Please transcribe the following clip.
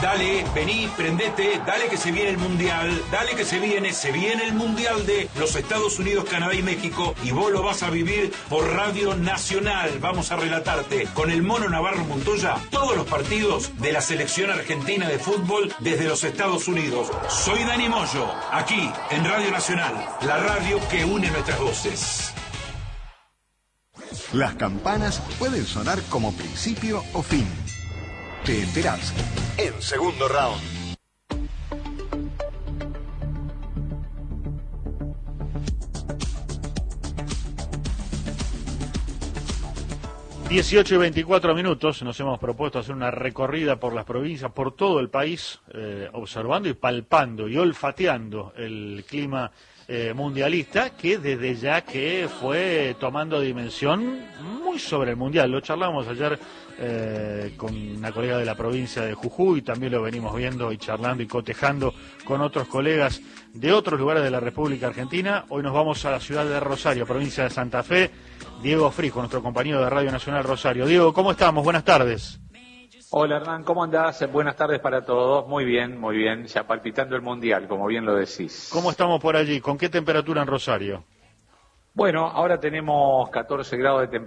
Dale, vení, prendete, dale que se viene el Mundial, dale que se viene el Mundial de los Estados Unidos, Canadá y México, y vos lo vas a vivir por Radio Nacional. Vamos a relatarte con el Mono Navarro Montoya todos los partidos de la selección argentina de fútbol desde los Estados Unidos. Soy Dani Moyo, aquí en Radio Nacional, la radio que une nuestras voces. Las campanas pueden sonar como principio o fin. Te enterás en Segundo Round. Dieciocho y 24 minutos, nos hemos propuesto hacer una recorrida por las provincias, por todo el país, observando y palpando y olfateando el clima mundialista, que desde ya que fue tomando dimensión muy sobre el mundial. Lo charlamos ayer con una colega de la provincia de Jujuy, también lo venimos viendo y charlando y cotejando con otros colegas de otros lugares de la República Argentina. Hoy nos vamos a la ciudad de Rosario, provincia de Santa Fe. Diego Frijo, nuestro compañero de Radio Nacional Rosario. Diego, ¿cómo estamos? Buenas tardes. Hola Hernán, ¿cómo andás? Buenas tardes para todos. Muy bien, ya palpitando el Mundial, como bien lo decís. ¿Cómo estamos por allí? ¿Con qué temperatura en Rosario? Bueno, ahora tenemos 14 grados de temperatura.